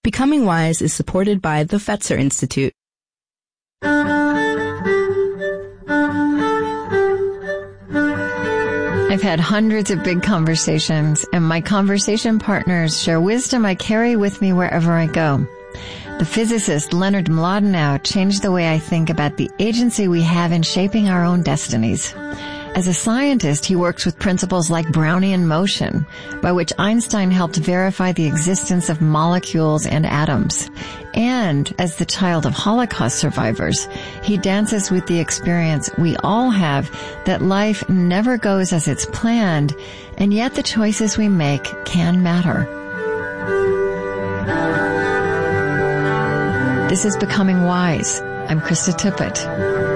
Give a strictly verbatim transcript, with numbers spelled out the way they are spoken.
Becoming Wise is supported by the Fetzer Institute. I've had hundreds of big conversations, and my conversation partners share wisdom I carry with me wherever I go. The physicist Leonard Mlodinow changed the way I think about the agency we have in shaping our own destinies. As a scientist, he works with principles like Brownian motion, by which Einstein helped verify the existence of molecules and atoms. And as the child of Holocaust survivors, he dances with the experience we all have that life never goes as it's planned, and yet the choices we make can matter. This is Becoming Wise. I'm Krista Tippett.